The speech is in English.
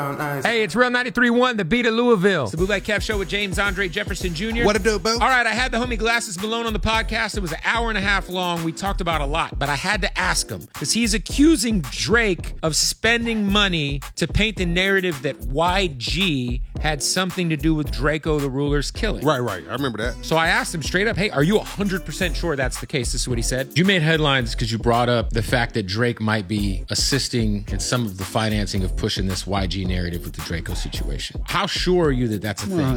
Hey, it's Real 93.1, the beat of Louisville. It's the Bootleg Kev Show with James Andre Jefferson Jr. What it do, boo? All right, I had the homie Glasses Malone on the podcast. It was an hour and a half long. We talked about a lot, but I had to ask him because he's accusing Drake of spending money to paint the narrative that YG had something to do with Draco the Ruler's killing. Right. I remember that. So I asked him straight up, hey, are you 100% sure that's the case? This is what he said. You made headlines because you brought up the fact that Drake might be assisting in some of the financing of pushing this YG narrative with the Draco situation. How sure are you that that's a thing?